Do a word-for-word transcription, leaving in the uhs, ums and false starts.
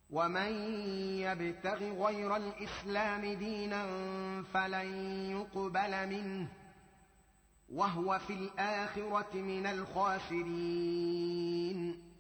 ومن يبتغ غير الإسلام دينا فلن يقبل منه وهو في الآخرة من الخاسرين